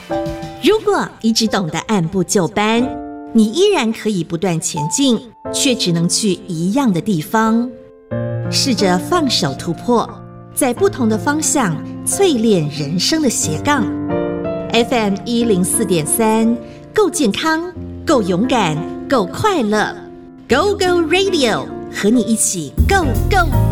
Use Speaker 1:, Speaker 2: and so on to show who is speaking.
Speaker 1: 如果一直懂得按部就班，你依然可以不断前进，却只能去一样的地方。试着放手突破，在不同的方向淬炼人生的斜杠。FM 104.3，够健康，够勇敢，够快乐。Go Go Radio， 和你一起 Go Go